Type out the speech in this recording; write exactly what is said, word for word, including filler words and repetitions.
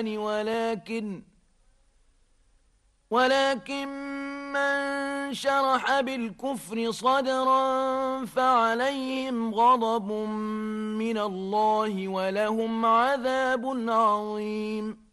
ولكن ولكن من شرح بالكفر صدرا فعليهم غضب من الله ولهم عذاب عظيم.